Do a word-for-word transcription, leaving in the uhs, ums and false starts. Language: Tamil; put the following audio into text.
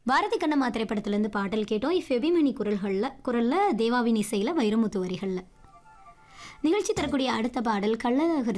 பாரதி கண்ணம்மா திரைப்படத்திலேருந்து பாடல் கேட்டோம். இஃப் எபிமணி குரல்களில் குரலில் தேவாவின் இசையில் வைரமுத்து வரிகளில். நிகழ்ச்சி தரக்கூடிய அடுத்த பாடல் கள்ளழகர்